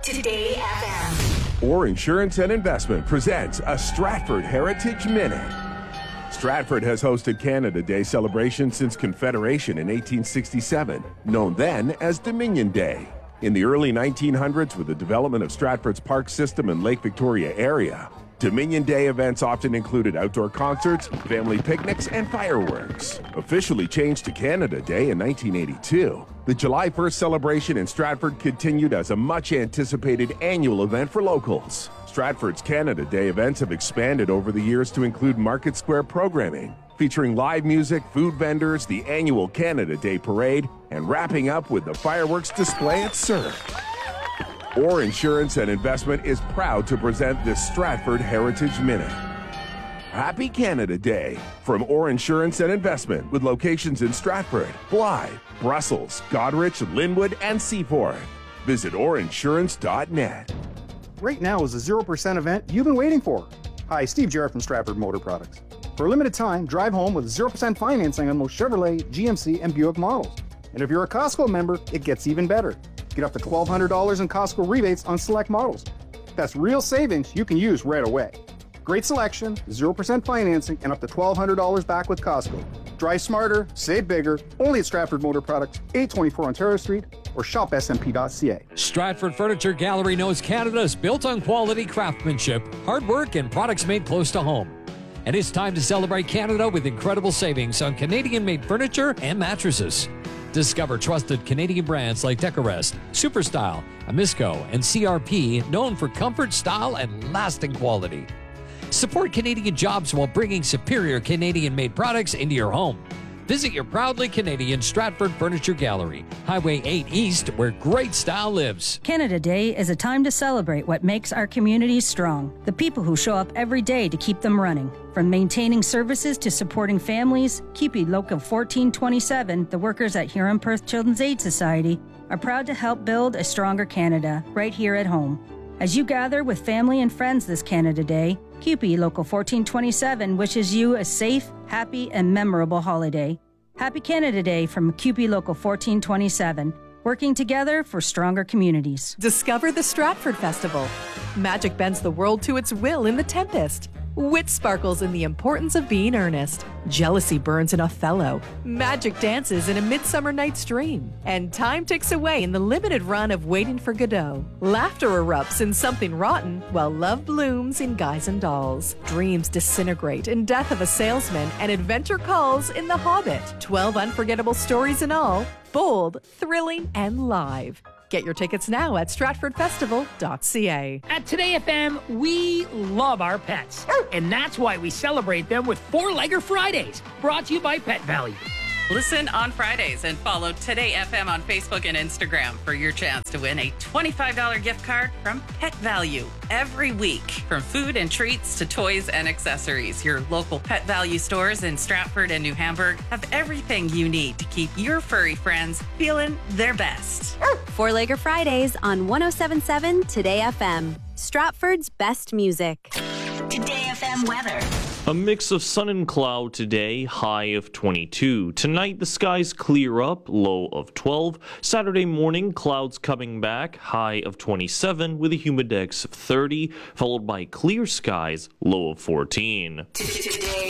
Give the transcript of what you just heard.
Today FM. Orr Insurance and Investment presents a Stratford Heritage Minute. Stratford has hosted Canada Day celebration since Confederation in 1867, known then as Dominion Day. In the early 1900s, with the development of Stratford's park system and Lake Victoria area, Dominion Day events often included outdoor concerts, family picnics, and fireworks. Officially changed to Canada Day in 1982, the July 1st celebration in Stratford continued as a much-anticipated annual event for locals. Stratford's Canada Day events have expanded over the years to include Market Square programming, featuring live music, food vendors, the annual Canada Day Parade, and wrapping up with the fireworks display at Surf. Orr Insurance and Investment is proud to present this Stratford Heritage Minute. Happy Canada Day from Orr Insurance and Investment, with locations in Stratford, Blythe, Brussels, Goderich, Linwood, and Seaforth. Visit OrrInsurance.net. Right now is the 0% event you've been waiting for. Hi, Steve Jarrett from Stratford Motor Products. For a limited time, drive home with 0% financing on most Chevrolet, GMC, and Buick models. And if you're a Costco member, it gets even better. Get up to $1,200 in Costco rebates on select models. That's real savings you can use right away. Great selection, 0% financing, and up to $1,200 back with Costco. Drive smarter, save bigger, only at Stratford Motor Products, 824 Ontario Street, or shop smp.ca. Stratford Furniture Gallery knows Canada is built on quality craftsmanship, hard work, and products made close to home. And it's time to celebrate Canada with incredible savings on Canadian-made furniture and mattresses. Discover trusted Canadian brands like Decorest, Superstyle, Amisco, and CRP, known for comfort, style, and lasting quality. Support Canadian jobs while bringing superior Canadian-made products into your home. Visit your proudly Canadian Stratford Furniture Gallery, Highway 8 East, where great style lives. Canada Day is a time to celebrate what makes our communities strong. The people who show up every day to keep them running. From maintaining services to supporting families, CUPE Local 1427, the workers at Huron-Perth Children's Aid Society, are proud to help build a stronger Canada right here at home. As you gather with family and friends this Canada Day, CUPE Local 1427 wishes you a safe, happy, and memorable holiday. Happy Canada Day from CUPE Local 1427, working together for stronger communities. Discover the Stratford Festival. Magic bends the world to its will in The Tempest. Wit sparkles in The Importance of Being Earnest. Jealousy burns in Othello. Magic dances in A Midsummer Night's Dream. And time ticks away in the limited run of Waiting for Godot. Laughter erupts in Something Rotten, while love blooms in Guys and Dolls. Dreams disintegrate in Death of a Salesman, and adventure calls in The Hobbit. 12 unforgettable stories in all, bold, thrilling, and live. Get your tickets now at stratfordfestival.ca. At Today FM, we love our pets. And that's why we celebrate them with Four-Legger Fridays, brought to you by Pet Value. Listen on Fridays and follow Today FM on Facebook and Instagram for your chance to win a $25 gift card from Pet Value every week. From food and treats to toys and accessories, your local Pet Value stores in Stratford and New Hamburg have everything you need to keep your furry friends feeling their best. Four-Legger Fridays on 107.7 Today FM. Stratford's best music. Today FM weather. A mix of sun and cloud today, high of 22. Tonight, the skies clear up, low of 12. Saturday morning, clouds coming back, high of 27 with a humidex of 30, followed by clear skies, low of 14. Today